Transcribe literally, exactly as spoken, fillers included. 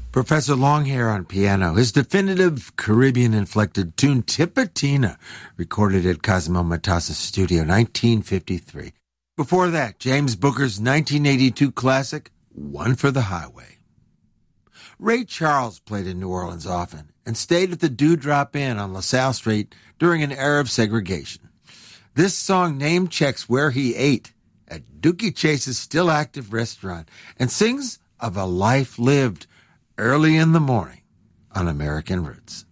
Professor Longhair on piano, his definitive Caribbean-inflected tune Tipatina, recorded at Cosimo Matassa's studio, nineteen fifty-three. Before that, James Booker's nineteen eighty-two classic, One for the Highway. Ray Charles played in New Orleans often and stayed at the Dewdrop Inn on LaSalle Street during an era of segregation. This song name-checks where he ate at Dookie Chase's still-active restaurant and sings of a life lived early in the morning on American Roots.